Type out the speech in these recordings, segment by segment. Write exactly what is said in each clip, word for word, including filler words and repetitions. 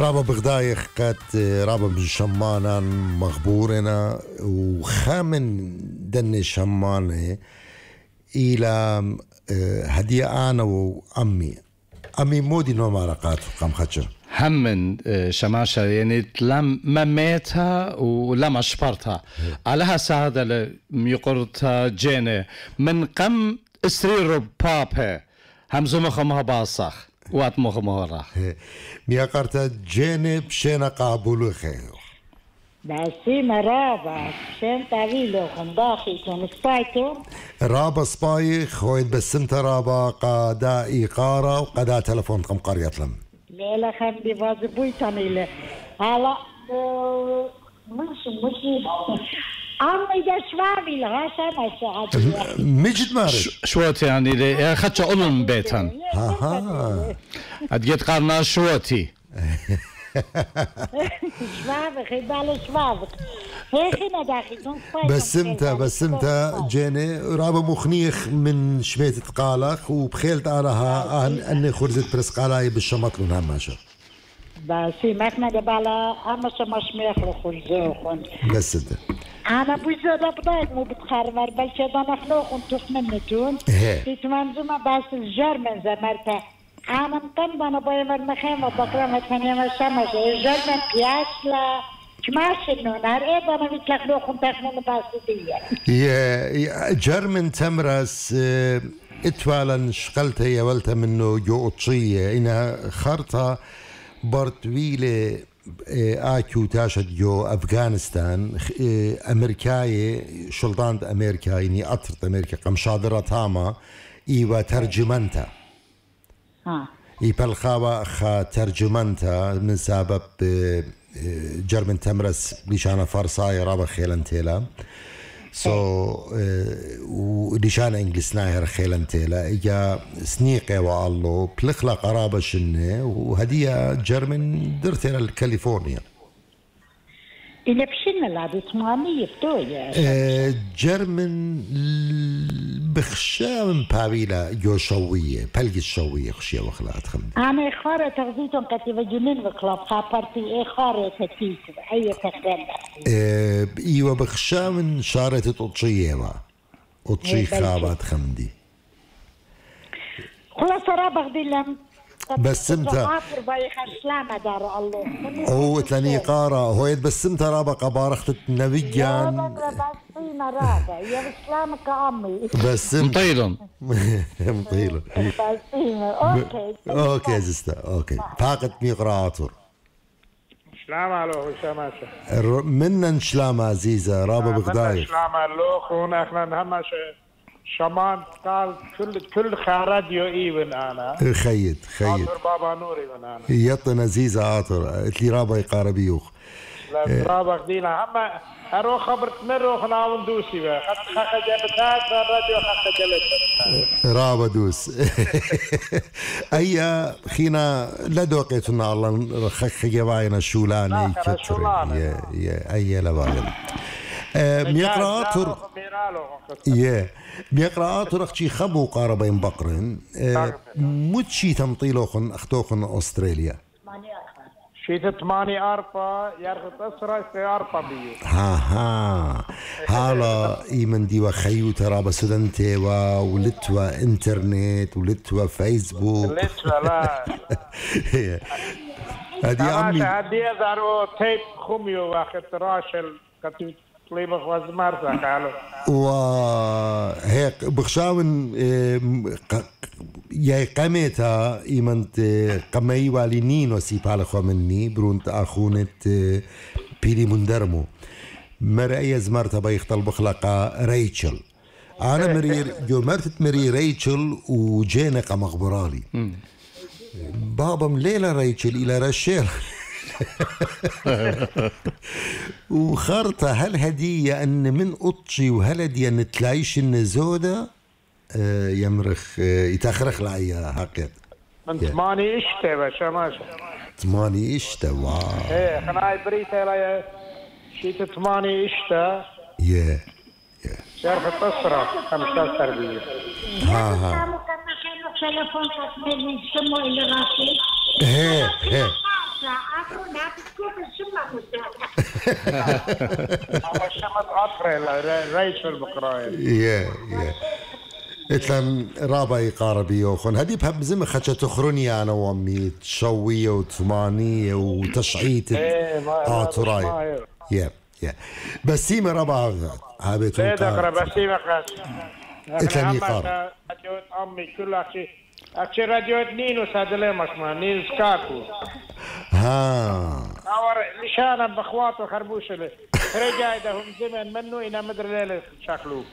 رابا بغدايخ قد رابا من شمانا مغبورنا وخامن دني شمانة إلى هدية أنا وأمي أمي مودي نوما رقات قام خدشة همن شماشة يعني لم مميتها ولم أشبرتها علىها سادة ميقرتها جينة من قم استرير بابه همزو مخمها باصخ وات مخمها راح ميقرتها جينة بشينا قابلو خير باسي مرابا شين طويلو خنداخي كون سبايتو رابا سباي خويد بسمت رابا قادا إيقارة وقادا تلفون قم قرية لم ليلة خم بفاز بويتاني له هلا مش مش أمي ده شوابي لها سنة ساعات مجد مارد شوتي يعني لي خدش أقول من بيتهن ها ها أديت قارنا شوتي شوابك يبالي شوابك هيك نداخي بسمتها بسمتها جيني رابا مخنيخ من شميت قالخ وبخيلت أراها أن أني خرزت برس قالاي بالشمط لون هماشا باسي ماكنا دبالا أما سماش ميخلو خرزوخن بسمتها أنا بوزة بدايت مو بتخرمر بل شدا نخلوخن تخمنتون تتمنزوما بس الجرمن زمرتا أنا مقنبة أنا بايمر مخيمة بكرة متفنية مرسامة الجرمن بياسلا كماش إنه نهار إيه أنا بيتلخلوخن تخمن باسدية يا جرمن تمرس اتوالا شغلتها يا ولتا منه جو أطشية إنها خرطة برطويلة آكيو تاشد جو أفغانستان أمريكاي شلطان أمريكا يعني أطرت أمريكا قم شادرة تاما إيوا ترجمانتا ها إي بالخاوة خا ترجمانتا من سبب جرمن تمرس ليشانا فرصاي رابا خيلان تيلا سو وليشانا انجلسناي خيلان تيلا إجا سنيقة والله بلخلا قرابة شنة وهدية جرمن درتها لكاليفورنيا إلا بشنا لعدو تمامية بتوية جرمن بخشا من بابيلا جو شوية بلقي الشوية خشية وخلات خمد أنا إخارة تغذيتهم كتيبة جنين بكلاب خابرتي إخارة تتيت أي تخدم إيوة بخشا من شارة تطشية ما أطشي خابات خمدي خلاص رابغ دي لم بس انت هو تلاني قارة هو يتبسمت رابا قبارخت النبيان بس مطيلون مطيلون اوكي اوكي زستا اوكي فاقت ميقراطر شلام على شماسة منا شلام عزيزة رابا بغداي شلام على خونا احنا همش شمان قال كل كل راديو ايفن انا خيد خيد عاطر بابا نوري من انا يطن عزيزة عاطر قلت لي رابا يقارب يوخ لا رابا خدينا اما اروح خبرت مروح ناون دوسي بقى خخ جابتها الراديو خخ جلت رابا دوس اي خينا لا دوقيتنا الله خخ جواينا شولاني كتر يا يا اي لباين ميقرأتر يه ميقرأتر أختي خبو قاربين بقرن متشي تمطيلوخن أختوخن أستراليا شيت ثمانية أربعة يرغب أسرة في أربعة بيو ها ها هلا إيمن ديوا خيو ترى بسدنتي ولتوا إنترنت ولتوا فيسبوك لتوا لا هدي أمي هدي دارو تيب خميو واخد راشل كتيب طليبخ وزمارسا قالوا وهيك بخشاون يا قمتها إيمنت قمي والينين وسيبال خمني برونت أخونت بيلي مندرمو مرأي زمرتها بيختل بخلقة ريتشل أنا مرير جو مرتت مري ريتشل وجينا قمغبرالي بابا من ليلة ريتشل إلى رشيل وخرطة هل هدية أن من أطشي وهل هدية أن تلاقيش النزودة آه يمرخ آه يتخرخ لعيها حقيقة من ثمانية إشتى باشا ماشا ثمانية إشتى واو إيه خناي بريتها لا شيت ثمانية إشتى يا يا شرخ تصرف خمسة تربية ها ها هي هي شمت أطرة ريش البقراء يا يا اتلم رابع يقارب يوخن هدي بحب زي ما خدشة تخرني أنا وأمي تشوية وثمانية وتشعيت آتراي يا يا بسيمة رابع هابتون لا دقرا بسيمة خاص اتلم يقارب أمي كلها شيء أكشي راديو نينو سادلي مشما نينو سكاكو ها أور نشانا بأخواته خربوش له رجع إذا هم زمن منه إلى مدر ليلة شكله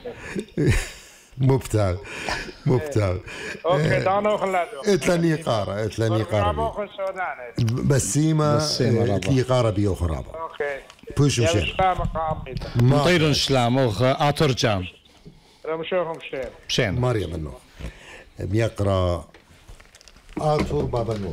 مبتع مبتع أوكي دانو خلادو اتلني قارة اتلني قارة بسيمة اتلي قارة بيو خرابة أوكي بوش مشين مطيرن شلام أخ آتر جام رمشوهم شين شين مريم النور بيقرأ آتور بابا نور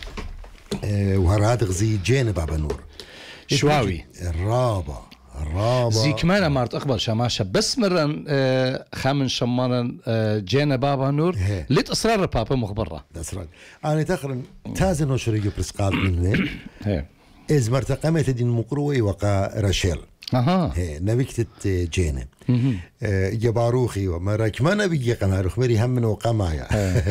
وهراد غزي جين بابا نور شواوي الرابع الرابع زي كمان أمرت أقبل شماشة بس مرة خامن شمانا جين بابا نور ليت أسرار بابا مخبرة أسرار أنا تقرن تازن وشريو برسقال من وين إز مرتقمت دين مقروي وقا رشيل أها نبيكت جينة جباروخي ومراك ما نبي قناروخ مري هم من وقمايا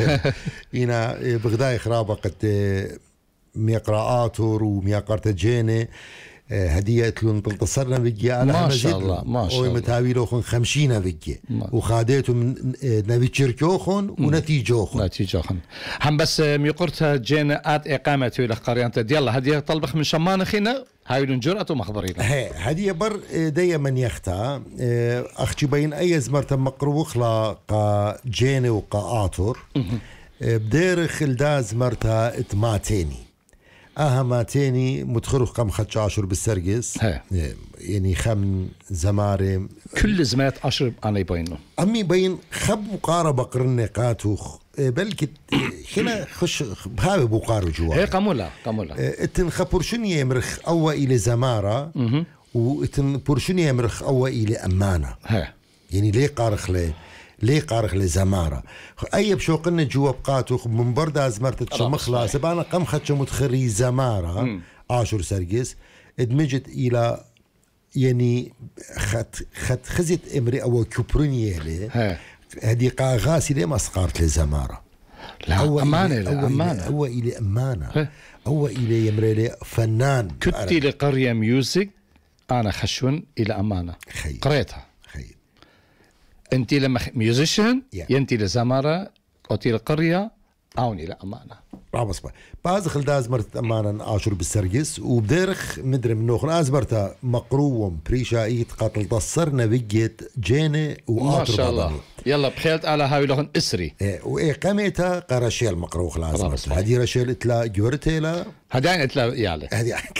هنا بغداي خرابة قد ميقراءات وميقرت جينة هدية لون تلتصرنا بيجي على ما شاء الله ما شاء الله ومتاوي لوخن خمسين بيجي وخاديته من نبي تشركوخن ونتيجوخن نتيجوخن هم بس ميقرتها جينة آت إقامته إلى قرية ديالله هدية طلبخ من شمان خينا هاي الجرأة ومخبرين هي هدية بر دايما يختها أختي بين أي زمرت مقروخ لا قا جينة وقا آتور بديرخ الداز مرتا اتماتيني أهماتيني متخرخ كم خدش عشر بالسرقس يعني خم زماري كل زمات عشر أنا يبينه أمي بين خب وقارة بقرن قاتوخ بلكي هنا خش بهاي بوقارو جوا هي قمولا قمولا اتن خبرشني يمرخ أو إلى زمارة واتن برشني يمرخ أو إلى أمانة يعني ليه قارخ ليه ليه قارخ لزمارة أي بشوقنا جوا بقاتوخ من برد أزمرت تشمخلا سبانا قم خدش متخري زمارة عاشر سرقس ادمجت إلى يعني خد خد خزت امري أو كبرني له هذه قاغاسي ليه ما سقارت لزمارة لا أو أمانة لا أمانة أو إلى أمانة أو إلى يمري له فنان كنتي لقرية ميوزك أنا خشون إلى أمانة قريتها أنت لما ميوزيشن ينتي لزمارة أوتي القرية أوني لأمانة رابص باي باز خلداز مرت أمانة عاشر بالسرقس وبدرخ مدري منوخ ناز مرتا مقروم بريشايت قاتل تصرنا بيجيت جينة وآتر ما شاء الله يلا بخيلت على هاي لغن إسري إيه وإيه قامتها قراشيل مقروخ لازم هدي رشيل إتلا جورتيلا هدي عين إتلا يالي هدي عين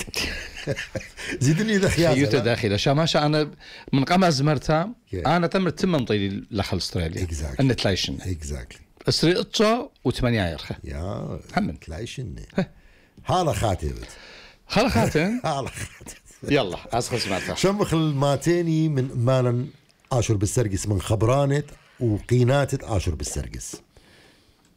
زيدني دخيازة خيوتة داخلة شاماشا أنا من قام زمرتها أنا تمرت تمن طيلي لخل استراليا exactly. أن تلايشن exactly. أسري إطشا وثمانية يرخى يا همن تلايشن هلا خاتبت هلا خاتم هلا خاتبت يلا أسخن سمعتها شمخ الماتيني من مالا عاشر بالسرقس من خبرانت وقيناتت عاشر بالسرقس